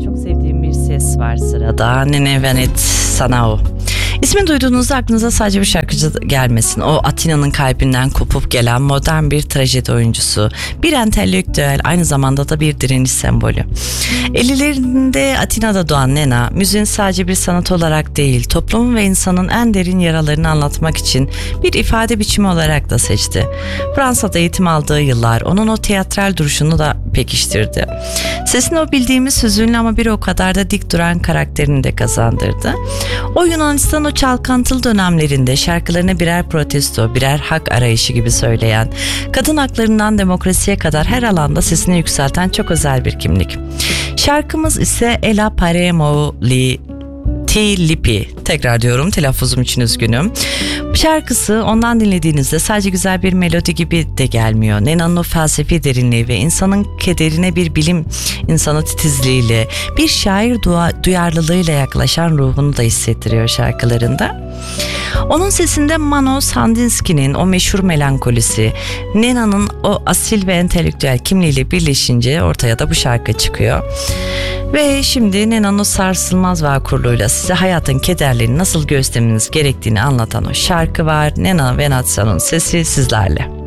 çok sevdiğim bir ses var sırada. Nene Venet Sanao. İsmini duyduğunuzda aklınıza sadece bir şarkıcı gelmesin. O Atina'nın kalbinden kopup gelen modern bir trajedi oyuncusu. Bir entelektüel, aynı zamanda da bir direniş sembolü. 50'lerinde Atina'da doğan Nena, müziğin sadece bir sanat olarak değil, toplumun ve insanın en derin yaralarını anlatmak için bir ifade biçimi olarak da seçti. Fransa'da eğitim aldığı yıllar onun o tiyatral duruşunu da pekiştirdi. Sesini o bildiğimiz hüzünlü ama bir o kadar da dik duran karakterini de kazandırdı. O Yunanistan o çalkantılı dönemlerinde şarkılarını birer protesto, birer hak arayışı gibi söyleyen, kadın haklarından demokrasiye kadar her alanda sesini yükselten çok özel bir kimlik. Şarkımız ise Ela Paremo Li Ti Lipi. Tekrar diyorum, telaffuzum için üzgünüm. Şarkısı ondan dinlediğinizde sadece güzel bir melodi gibi de gelmiyor. Nena'nın o felsefi derinliği ve insanın kederine bir bilim insanı titizliğiyle, bir şair duyarlılığıyla yaklaşan ruhunu da hissettiriyor şarkılarında. Onun sesinde Mano Sandinski'nin o meşhur melankolisi, Nena'nın o asil ve entelektüel kimliğiyle birleşince ortaya da bu şarkı çıkıyor. Ve şimdi Nena'nın o sarsılmaz vakurluğuyla size hayatın kederlerini nasıl göstermeniz gerektiğini anlatan o şarkı var. Nena Venazia'nın sesi sizlerle.